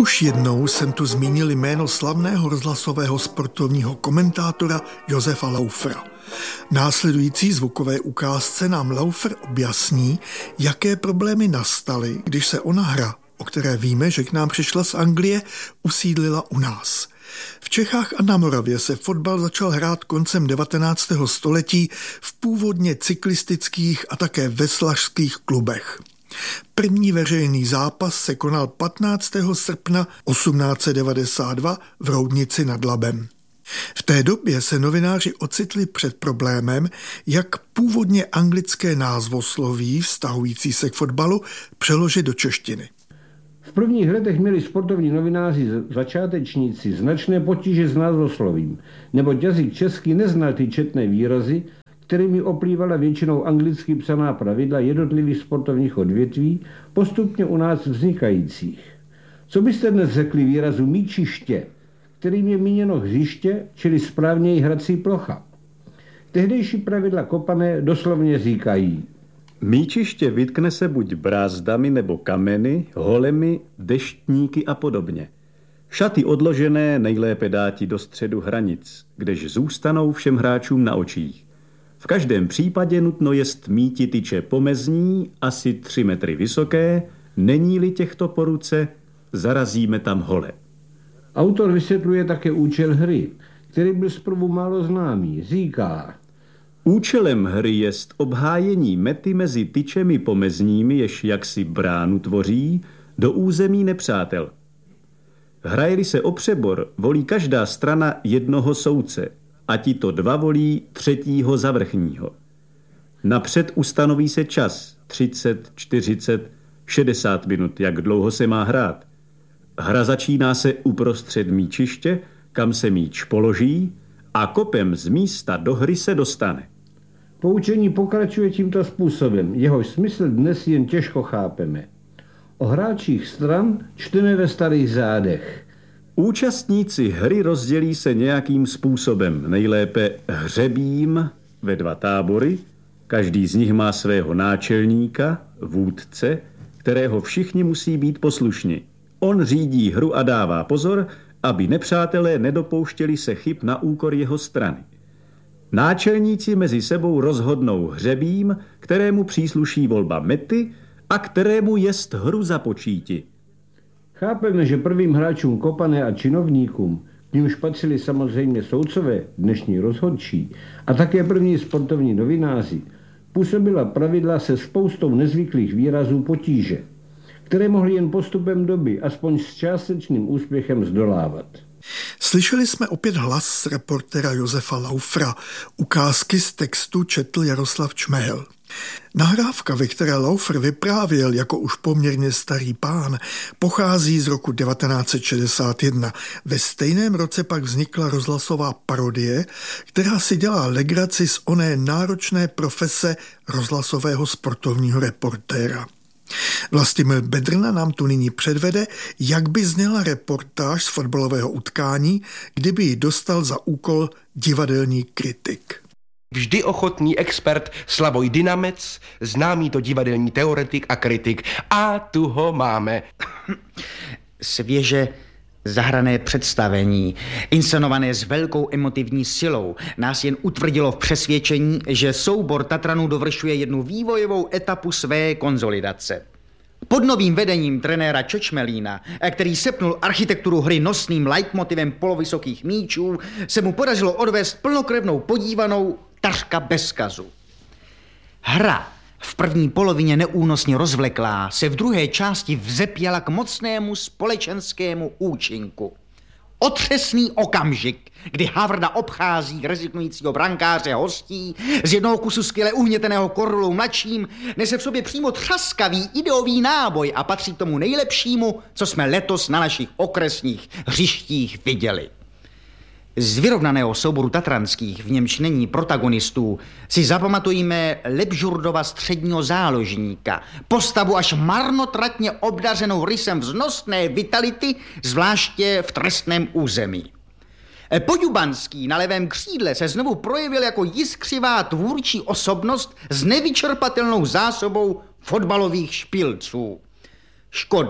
Už jednou jsem tu zmínil jméno slavného rozhlasového sportovního komentátora Josefa Laufera. Následující zvukové ukázce nám Laufer objasní, jaké problémy nastaly, když se ona hra, o které víme, že k nám přišla z Anglie, usídlila u nás. V Čechách a na Moravě se fotbal začal hrát koncem 19. století v původně cyklistických a také veslařských klubech. První veřejný zápas se konal 15. srpna 1892 v Roudnici nad Labem. V té době se novináři ocitli před problémem, jak původně anglické názvosloví vztahující se k fotbalu přeložit do češtiny. V prvních letech měli sportovní novináři začátečníci značné potíže s názvoslovím, neboť jazyk český neznal ty četné výrazy, kterými oplývala většinou anglicky psaná pravidla jednotlivých sportovních odvětví, postupně u nás vznikajících. Co byste dnes řekli výrazu míčiště, kterým je míněno hřiště, čili správněji hrací plocha? Tehdejší pravidla kopané doslovně říkají: míčiště vytkne se buď brázdami nebo kameny, holemi, deštníky a podobně. Šaty odložené nejlépe dáti do středu hranic, kdež zůstanou všem hráčům na očích. V každém případě nutno jest míti tyče pomezní, asi 3 metry vysoké, není-li těchto po ruce, zarazíme tam hole. Autor vysvětluje také účel hry, který byl zprvu málo známý. Říká: účelem hry jest obhájení mety mezi tyčemi pomezními, jež jaksi bránu tvoří, do území nepřátel. Hraje-li se o přebor, volí každá strana jednoho soudce, a tito 2 volí 3. zavrchního. Napřed ustanoví se čas 30, 40, 60 minut, jak dlouho se má hrát. Hra začíná se uprostřed míčiště, kam se míč položí, a kopem z místa do hry se dostane. Poučení pokračuje tímto způsobem, jehož smysl dnes jen těžko chápeme. O hráčích stran čteme ve starých zádech. Účastníci hry rozdělí se nějakým způsobem, nejlépe hřebím ve 2 tábory. Každý z nich má svého náčelníka, vůdce, kterého všichni musí být poslušni. On řídí hru a dává pozor, aby nepřátelé nedopouštěli se chyb na úkor jeho strany. Náčelníci mezi sebou rozhodnou hřebím, kterému přísluší volba mety a kterému jest hru započíti. Chápeme, že prvým hráčům kopané a činovníkům, k nímž patřili samozřejmě soudcové, dnešní rozhodčí, a také první sportovní novináři, působila pravidla se spoustou nezvyklých výrazů potíže, které mohly jen postupem doby, aspoň s částečným úspěchem, zdolávat. Slyšeli jsme opět hlas reportéra Josefa Laufera. Ukázky z textu četl Jaroslav Čmehel. Nahrávka, ve které Laufer vyprávěl jako už poměrně starý pán, pochází z roku 1961. Ve stejném roce pak vznikla rozhlasová parodie, která si dělá legraci z oné náročné profese rozhlasového sportovního reportéra. Vlastimil Bedrna nám tu nyní předvede, jak by zněla reportáž z fotbalového utkání, kdyby ji dostal za úkol divadelní kritik. Vždy ochotný expert Slavoj Dynamec, známý to divadelní teoretik a kritik. A tu ho máme. Svěže zahrané představení, inscenované s velkou emotivní silou, nás jen utvrdilo v přesvědčení, že soubor Tatranů dovršuje jednu vývojovou etapu své konsolidace. Pod novým vedením trenéra Čečmelína, který sepnul architekturu hry nosným leitmotivem polovysokých míčů, se mu podařilo odvést plnokrevnou podívanou takřka bez kazu. Hra, v první polovině neúnosně rozvleklá, se v druhé části vzepěla k mocnému společenskému účinku. Otřesný okamžik, kdy Havrda obchází rezignujícího brankáře hostí, z jednoho kusu skvěle uhněteného Korolou mladším, nese v sobě přímo třaskavý ideový náboj a patří k tomu nejlepšímu, co jsme letos na našich okresních hřištích viděli. Z vyrovnaného souboru tatranských, v němž není protagonistů, si zapamatujeme Lepžurdova středního záložníka, postavu až marnotratně obdařenou rysem vznosné vitality, zvláště v trestném území. Poďubanský na levém křídle se znovu projevil jako jiskřivá tvůrčí osobnost s nevyčerpatelnou zásobou fotbalových špilců. Škoda,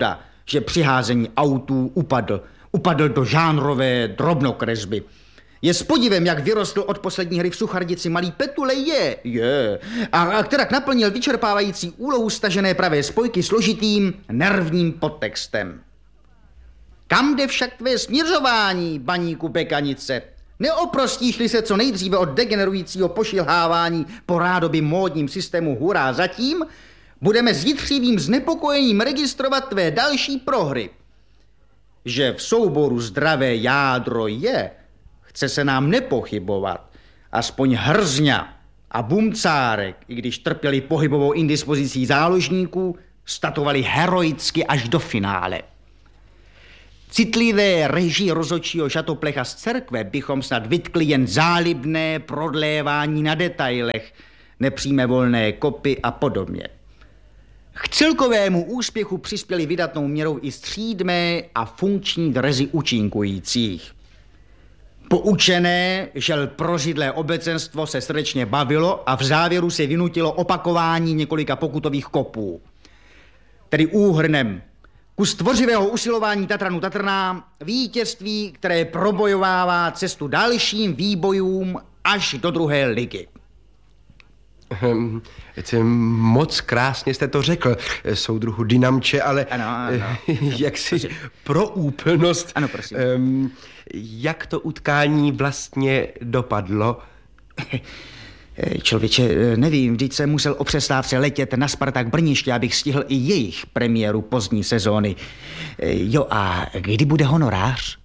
že při házení autů upadl do žánrové drobnokresby. Je s podivem, jak vyrostl od poslední hry v Suchardici malý Petule, a kterak naplnil vyčerpávající úlohu stažené pravé spojky složitým nervním podtextem. Kam jde však tvé směřování, baníku Bekanice? Neoprostíš-li se co nejdříve od degenerujícího pošilhávání po rádoby módním systému hurá zatím, budeme s jitřivým znepokojením registrovat tvé další prohry. Že v souboru zdravé jádro je, chce se nám nepochybovat. Aspoň Hrzňa a Bumcárek, i když trpěli pohybovou indispozicí záložníků, statovali heroicky až do finále. Citlivé režii rozhodčího Žatoplecha z cerkve bychom snad vytkli jen zálibné prodlévání na detailech, nepřímé volné kopy a podobně. K celkovému úspěchu přispěli vydatnou měrou i střídmé a funkční dresy účinkujících. Poučené, žel prožidlé obecenstvo se srdečně bavilo a v závěru se vynutilo opakování několika pokutových kopů. Tedy úhrnem kus tvořivého usilování Tatranu Tatrná, vítězství, které probojovává cestu dalším výbojům až do 2. ligy. Moc krásně jste to řekl, soudruhu Dynamče, ale ano. jak si pro úplnost, ano, prosím. Jak to utkání vlastně dopadlo? Člověče, nevím, vždyť jsem musel o přestávce letět na Spartak Brniště, abych stihl i jejich premiéru pozdní sezóny. A kdy bude honorář?